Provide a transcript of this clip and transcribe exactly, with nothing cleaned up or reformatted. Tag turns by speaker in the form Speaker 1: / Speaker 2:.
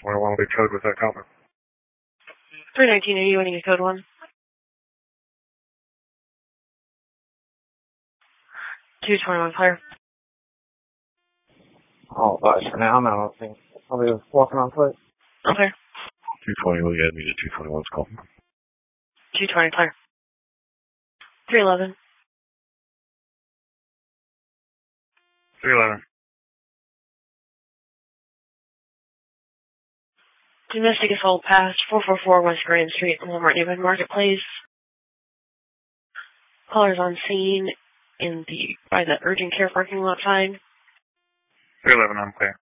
Speaker 1: twenty-one will be code with that copy.
Speaker 2: three nineteen, are you wanting a code one? two twenty-one, clear.
Speaker 3: All advice for now, I'm out. I'll be walking on foot.
Speaker 2: Okay.
Speaker 1: two twenty, will you add me to two twenty-one's call?
Speaker 2: two twenty, clear. three eleven.
Speaker 1: three eleven.
Speaker 2: Domestic assault past four four four West Grand Street, Walmart Neighborhood Marketplace. Callers on scene in the by the urgent care parking lot sign.
Speaker 1: three eleven, I'm clear.